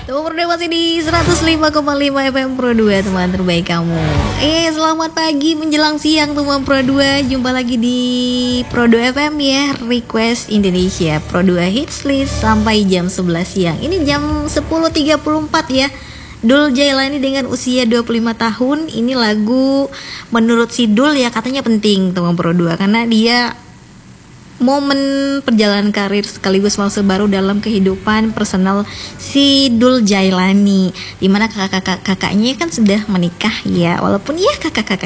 Tuh Pro 2 masih di 105,5 FM Pro 2, teman terbaik kamu. Selamat pagi menjelang siang teman Pro 2. Jumpa lagi di Pro 2 FM ya, Request Indonesia Pro 2 Hits List sampai jam 11 siang. Ini jam 10.34 ya. Dul Jailani dengan usia 25 tahun. Ini lagu menurut si Dul ya katanya penting teman Pro 2 karena dia momen perjalanan karir sekaligus fase baru dalam kehidupan personal si Dul Jailani, dimana kakaknya kan sudah menikah ya, walaupun ya kakak